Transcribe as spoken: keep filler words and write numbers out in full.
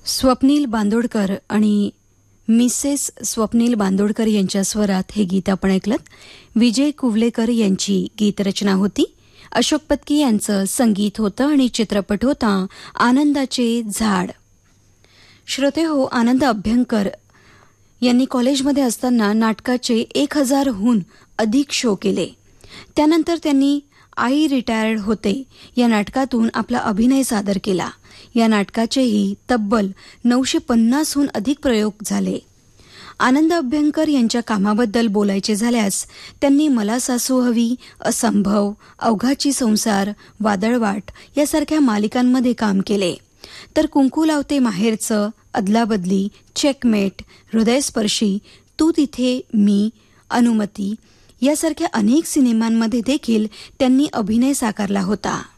स्वप्नील बांदोडकर आणि मिसेस स्वप्नील बांदोडकर यांच्या स्वरात हे गीत आपण ऐकलं. विजय कुवलेकर यांची गीतरचना होती. अशोक पत्की यांचं संगीत होतं आणि चित्रपट होता आनंदाचे झाड. श्रोते हो, आनंद अभ्यंकर यांनी कॉलेजमध्ये असताना नाटकाचे एक हजारहून अधिक शो केले. त्यानंतर त्यांनी आई रिटायर्ड होते या नाटकातून आपला अभिनय सादर केला. या नाटकाचेही तब्बल नऊशे पन्नासहून अधिक प्रयोग झाले. आनंद अभ्यंकर यांच्या कामाबद्दल बोलायचे झाल्यास त्यांनी मला सासू हवी, असंभव, अवघाची संसार, वादळवाट यासारख्या मालिकांमध्ये काम केले. तर कुंकू लावते माहेरचं, अदलाबदली, चेकमेट, हृदयस्पर्शी, तू तिथे मी, अनुमती यासारख्या अनेक सिनेमांमध्ये देखील त्यांनी अभिनय साकारला होता.